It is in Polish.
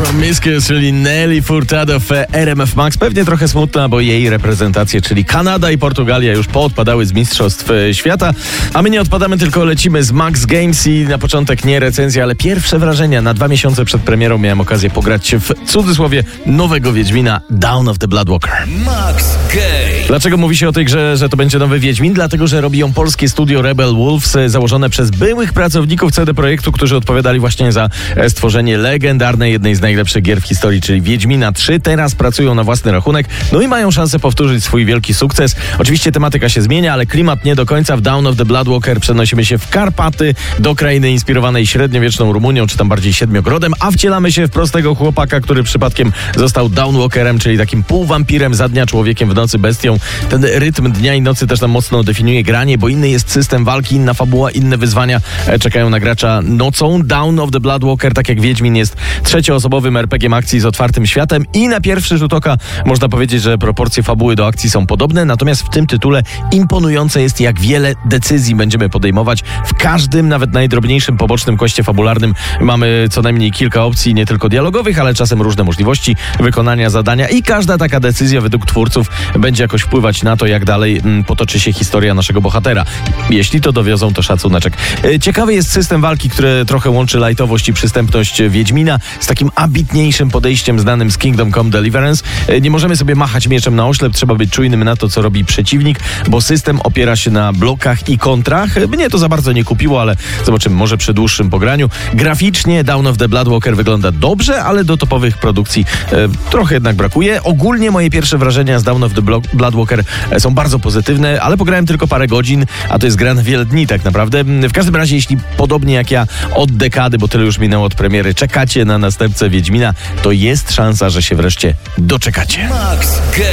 Promiscuous, czyli Nelly Furtado w RMF Max. Pewnie trochę smutna, bo jej reprezentacje, czyli Kanada i Portugalia, już poodpadały z mistrzostw świata. A my nie odpadamy, tylko lecimy z Max Games i na początek nie recenzja, ale pierwsze wrażenia. Na 2 miesiące przed premierą miałem okazję pograć w cudzysłowie nowego Wiedźmina, Dawn of the Bloodwalker. Max Games. Dlaczego mówi się o tej grze, że to będzie nowy Wiedźmin? Dlatego, że robi ją polskie studio Rebel Wolves, założone przez byłych pracowników CD Projektu, którzy odpowiadali właśnie za stworzenie legendarnej, jednej z najlepszych gier w historii, czyli Wiedźmina 3. Teraz pracują na własny rachunek, no i mają szansę powtórzyć swój wielki sukces. Oczywiście tematyka się zmienia, ale klimat nie do końca. W Dawn of the Bloodwalker przenosimy się w Karpaty, do krainy inspirowanej średniowieczną Rumunią, czy tam bardziej Siedmiogrodem, a wcielamy się w prostego chłopaka, który przypadkiem został Dawnwalkerem, czyli takim półwampirem, za dnia człowiekiem, w nocy bestią. Ten rytm dnia i nocy też nam mocno definiuje granie, bo inny jest system walki, inna fabuła, inne wyzwania czekają na gracza nocą. Dawn of the Bloodwalker, tak jak Wiedźmin, jest trzecioosobowym RPG-iem akcji z otwartym światem i na pierwszy rzut oka można powiedzieć, że proporcje fabuły do akcji są podobne, natomiast w tym tytule imponujące jest, jak wiele decyzji będziemy podejmować. W każdym, nawet najdrobniejszym pobocznym questie fabularnym mamy co najmniej kilka opcji, nie tylko dialogowych, ale czasem różne możliwości wykonania zadania i każda taka decyzja według twórców będzie jakoś wpływać na to, jak dalej potoczy się historia naszego bohatera. Jeśli to dowiozą, to szacuneczek. Ciekawy jest system walki, który trochę łączy lightowość i przystępność Wiedźmina z takim ambitniejszym podejściem znanym z Kingdom Come Deliverance. Nie możemy sobie machać mieczem na oślep, trzeba być czujnym na to, co robi przeciwnik, bo system opiera się na blokach i kontrach. Mnie to za bardzo nie kupiło, ale zobaczymy, może przy dłuższym pograniu. Graficznie Dawn of the Bloodwalker wygląda dobrze, ale do topowych produkcji trochę jednak brakuje. Ogólnie moje pierwsze wrażenia z Dawn of the Bloodwalker są bardzo pozytywne, ale pograłem tylko parę godzin, a to jest gra na wiele dni tak naprawdę. W każdym razie, jeśli podobnie jak ja od dekady, bo tyle już minęło od premiery, czekacie na następcę Wiedźmina, to jest szansa, że się wreszcie doczekacie. Max Games.